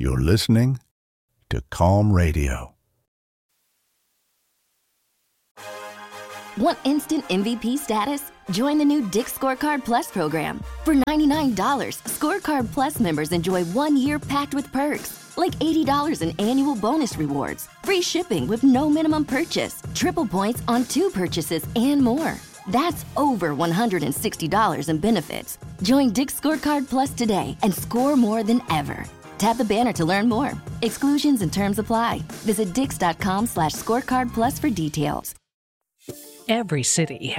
You're listening to Calm Radio. Want instant MVP status? Join the new Dick's Scorecard Plus program. For $99, Scorecard Plus members enjoy 1 year packed with perks, like $80 in annual bonus rewards, free shipping with no minimum purchase, triple points on 2 purchases, and more. That's over $160 in benefits. Join Dick's Scorecard Plus today and score more than ever. Tap the banner to learn more. Exclusions and terms apply. Visit dix.com/scorecard plus for details. Every city